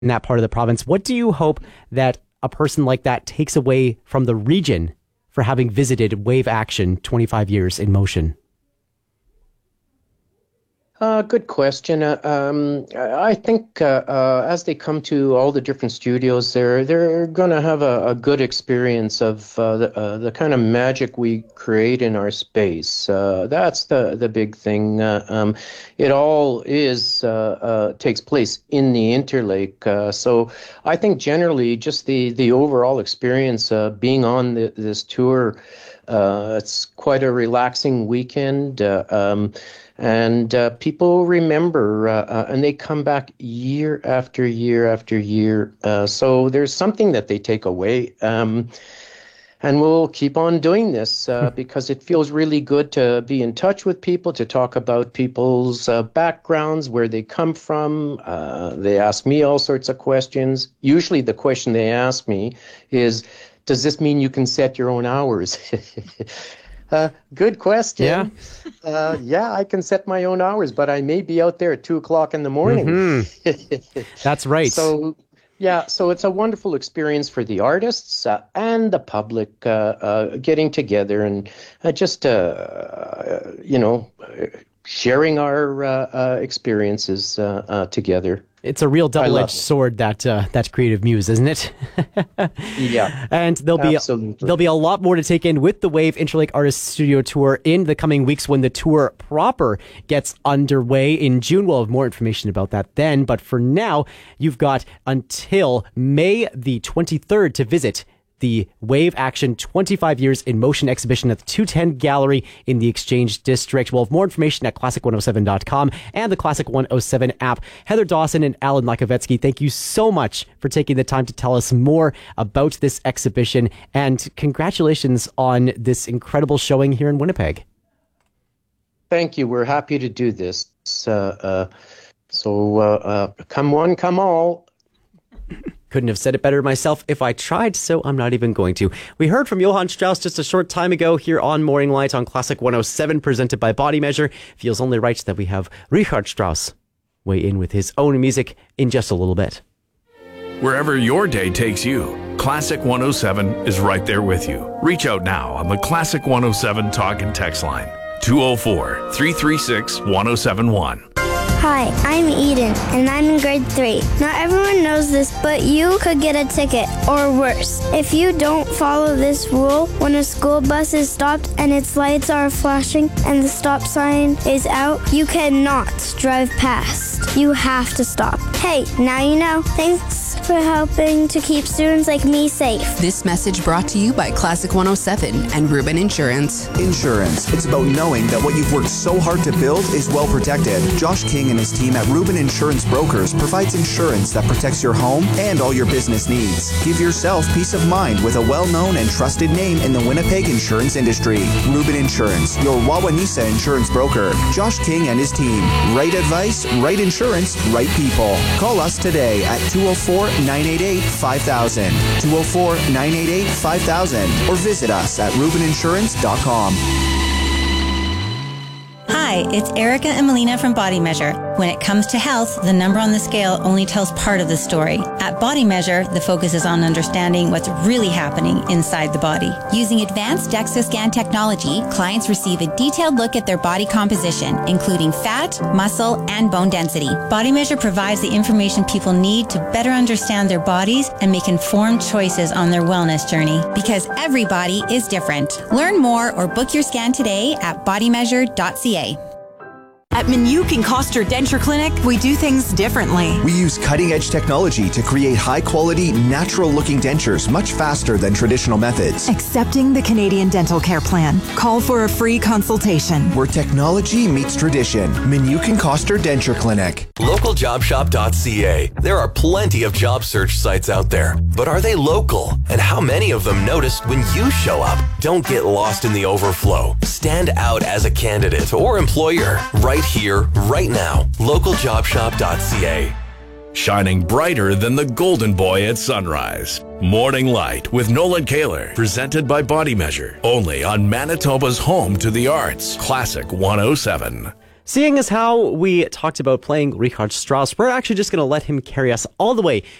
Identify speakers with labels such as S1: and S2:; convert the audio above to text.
S1: in that part of the province. What do you hope that a person like that takes away from the region for having visited Wave Action 25 years in motion?
S2: Good question. I think as they come to all the different studios, they're going to have a good experience of the kind of magic we create in our space. That's the big thing. It all takes place in the Interlake. So I think generally just the overall experience being on this tour, it's quite a relaxing weekend. And people remember, and they come back year after year after year. So there's something that they take away. And we'll keep on doing this because it feels really good to be in touch with people, to talk about people's backgrounds, where they come from. They ask me all sorts of questions. Usually the question they ask me is, does this mean you can set your own hours? Good question. Yeah, I can set my own hours, but I may be out there at 2:00 in the morning.
S1: Mm-hmm. That's right.
S2: So it's a wonderful experience for the artists and the public getting together and just, sharing our experiences together.
S1: It's a real double-edged sword, that creative muse, isn't it?
S2: Yeah.
S1: And there'll be a lot more to take in with the Wave Interlake Artists Studio Tour in the coming weeks when the tour proper gets underway in June. We'll have more information about that then. But for now, you've got until May the 23rd to visit the Wave Action 25 Years in Motion exhibition at the 210 Gallery in the Exchange District. We'll have more information at classic107.com and the Classic 107 app. Heather Dawson and Alan Makovetsky, thank you so much for taking the time to tell us more about this exhibition, and congratulations on this incredible showing here in Winnipeg.
S2: Thank you. We're happy to do this. So come one, come all.
S1: Couldn't have said it better myself if I tried, so I'm not even going to. We heard from Johann Strauss just a short time ago here on Morning Light on Classic 107, presented by Body Measure. Feels only right that we have Richard Strauss weigh in with his own music in just a little bit.
S3: Wherever your day takes you, Classic 107 is right there with you. Reach out now on the Classic 107 talk and text line, 204-336-1071.
S4: Hi, I'm Eden, and I'm in grade 3. Not everyone knows this, but you could get a ticket, or worse. If you don't follow this rule, when a school bus is stopped and its lights are flashing and the stop sign is out, you cannot drive past. You have to stop. Hey, now you know. Thanks for helping to keep students like me safe.
S5: This message brought to you by Classic 107 and Rubin Insurance.
S6: Insurance. It's about knowing that what you've worked so hard to build is well protected. Josh King and his team at Rubin Insurance Brokers provides insurance that protects your home and all your business needs. Give yourself peace of mind with a well-known and trusted name in the Winnipeg insurance industry. Rubin Insurance, your Wawanesa insurance broker. Josh King and his team. Right advice, right insurance, right people. Call us today at 204-988-5000. 204-988-5000. Or visit us at rubininsurance.com.
S7: Hi, it's Erica and Melina from Body Measure. When it comes to health, the number on the scale only tells part of the story. At Body Measure, the focus is on understanding what's really happening inside the body. Using advanced DEXA scan technology, clients receive a detailed look at their body composition, including fat, muscle, and bone density. Body Measure provides the information people need to better understand their bodies and make informed choices on their wellness journey. Because every body is different. Learn more or book your scan today at bodymeasure.ca.
S8: At Minuk and Koster Denture Clinic, we do things differently.
S6: We use cutting-edge technology to create high-quality, natural-looking dentures much faster than traditional methods.
S8: Accepting the Canadian Dental Care Plan. Call for a free consultation.
S6: Where technology meets tradition. Minuk and Koster Denture Clinic.
S9: LocalJobShop.ca. There are plenty of job search sites out there, but are they local? And how many of them noticed when you show up? Don't get lost in the overflow. Stand out as a candidate or employer. Right here, right now. LocalJobShop.ca.
S3: Shining brighter than the golden boy at sunrise. Morning Light with Nolan Kaler, presented by Body Measure. Only on Manitoba's home to the arts. Classic 107.
S1: Seeing as how we talked about playing Richard Strauss, we're actually just going to let him carry us all the way